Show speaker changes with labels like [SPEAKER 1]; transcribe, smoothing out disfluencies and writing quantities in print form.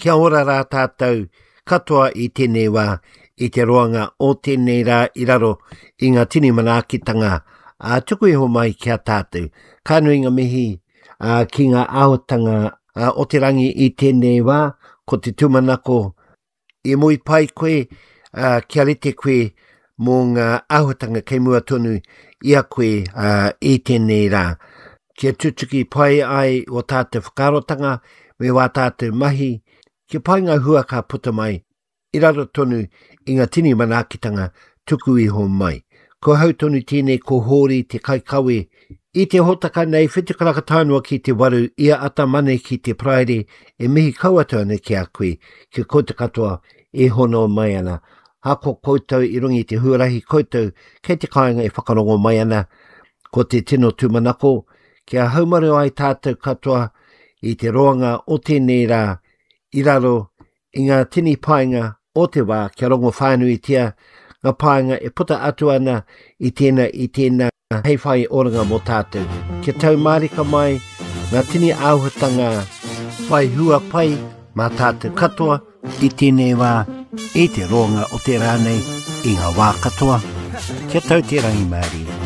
[SPEAKER 1] Kia ora rā tātou, katoa I tēnei wā, I te roanga o tēnei rā I raro I ngā tini manaakitanga, tuku iho mai kia tātou. Ka nui ngā mihi ki ngā āhotanga o te rangi I tēnei wā, ko te tūmanako I mui pai koe, kia rite koe mō ngā āhotanga kei mua tonu ia koe I tēnei rā. Kia tutuki pai ai o tātou whakarotanga, me wā tātou mahi, kia pai ngā hua ka puta mai, I raro tonu I ngā tini manaakitanga tuku iho mai. Ko hau tonu tēnei ko hori te kaikawe, I te hotaka nei whitukaraka tānua ki te waru, ia ata mane ki te praere, e mihi kauatua ne ki a koe, ki kouta katoa e hono mai ana. Hako koutou I rungi te huarahi koutou, kei te kāinga e whakarongo mai ana, ko te tino tūmanako, kia haumare ai tātou katoa I te roanga o tēnei rā, I raro I ngā tini painga o te wā, kia rongo whānui tia, ngā painga e puta atu ana I tēnā hei whai oranga mō tātou. Kia tau marika mai, ngā tini āhuatanga whai hua pai, mā tātou katoa, I tēnei wā, I te roanga o te rānei, I ngā wā katoa. Kia tau te rangi Māori.